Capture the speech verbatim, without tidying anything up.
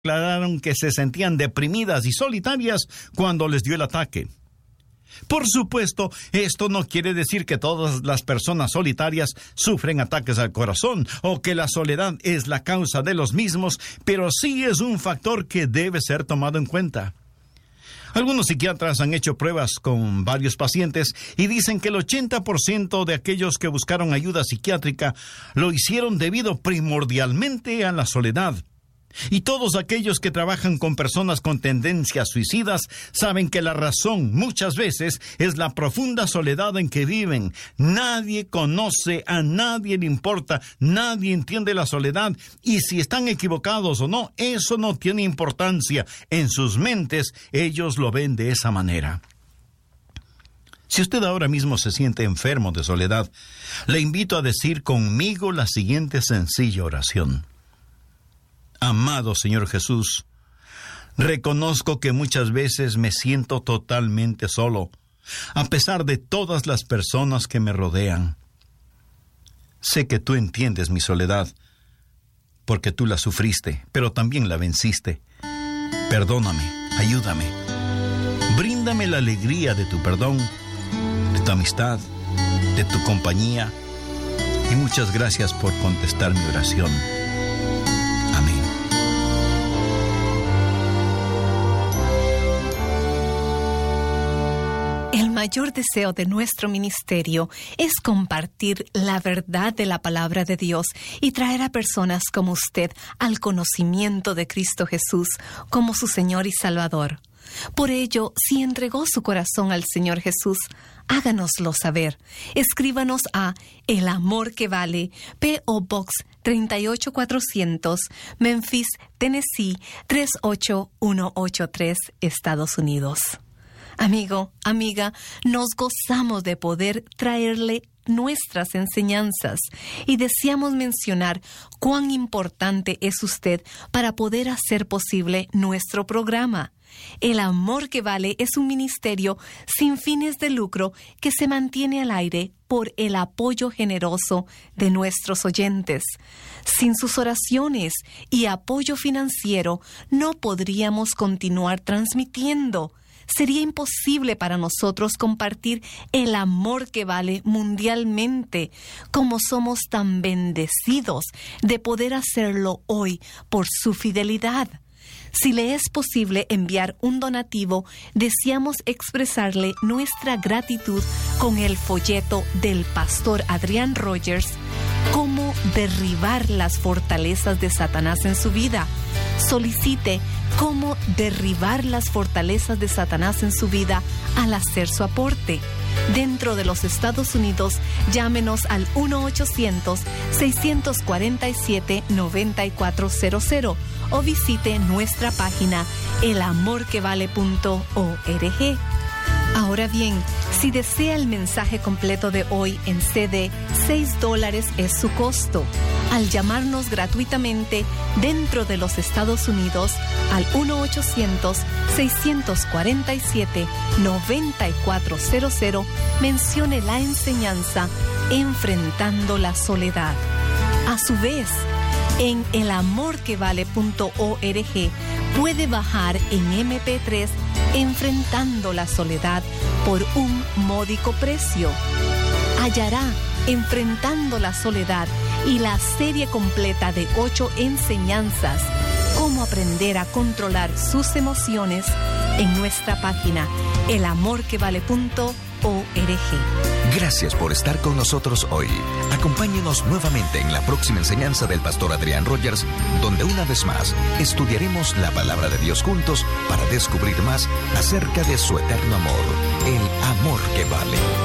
declararon que se sentían deprimidas y solitarias cuando les dio el ataque. Por supuesto, esto no quiere decir que todas las personas solitarias sufren ataques al corazón o que la soledad es la causa de los mismos, pero sí es un factor que debe ser tomado en cuenta. Algunos psiquiatras han hecho pruebas con varios pacientes y dicen que el ochenta por ciento de aquellos que buscaron ayuda psiquiátrica lo hicieron debido primordialmente a la soledad. Y todos aquellos que trabajan con personas con tendencias suicidas saben que la razón muchas veces es la profunda soledad en que viven. Nadie conoce, a nadie le importa, nadie entiende la soledad, y si están equivocados o no, eso no tiene importancia. En sus mentes ellos lo ven de esa manera. Si usted ahora mismo se siente enfermo de soledad, le invito a decir conmigo la siguiente sencilla oración. Amado Señor Jesús, reconozco que muchas veces me siento totalmente solo, a pesar de todas las personas que me rodean. Sé que tú entiendes mi soledad, porque tú la sufriste, pero también la venciste. Perdóname, ayúdame. Bríndame la alegría de tu perdón, de tu amistad, de tu compañía, y muchas gracias por contestar mi oración. Amén. El mayor deseo de nuestro ministerio es compartir la verdad de la palabra de Dios y traer a personas como usted al conocimiento de Cristo Jesús como su Señor y Salvador. Por ello, si entregó su corazón al Señor Jesús, háganoslo saber. Escríbanos a El Amor que Vale, P O Box treinta y ocho cuatrocientos, Memphis, Tennessee tres ocho uno ocho tres, Estados Unidos. Amigo, amiga, nos gozamos de poder traerle nuestras enseñanzas y deseamos mencionar cuán importante es usted para poder hacer posible nuestro programa. El Amor que Vale es un ministerio sin fines de lucro que se mantiene al aire por el apoyo generoso de nuestros oyentes. Sin sus oraciones y apoyo financiero no podríamos continuar transmitiendo. Sería imposible para nosotros compartir el amor que vale mundialmente, como somos tan bendecidos de poder hacerlo hoy por su fidelidad. Si le es posible enviar un donativo, deseamos expresarle nuestra gratitud con el folleto del pastor Adrián Rogers, Cómo derribar las fortalezas de Satanás en su vida. Solicite Cómo derribar las fortalezas de Satanás en su vida al hacer su aporte. Dentro de los Estados Unidos, llámenos al uno ochocientos, seiscientos cuarenta y siete, noventa y cuatro cero cero o visite nuestra página el amor que vale punto org. Ahora bien, si desea el mensaje completo de hoy en C D, seis dólares es su costo. Al llamarnos gratuitamente dentro de los Estados Unidos al uno ochocientos, seiscientos cuarenta y siete, noventa y cuatro cero cero, mencione la enseñanza Enfrentando la Soledad. A su vez, en el amor que vale punto org puede bajar en eme pe tres Enfrentando la Soledad por un módico precio. Hallará Enfrentando la Soledad y la serie completa de ocho enseñanzas, cómo aprender a controlar sus emociones, en nuestra página el amor que vale punto org. Gracias por estar con nosotros hoy. Acompáñenos nuevamente en la próxima enseñanza del pastor Adrián Rogers, donde una vez más estudiaremos la palabra de Dios juntos para descubrir más acerca de su eterno amor, el amor que vale.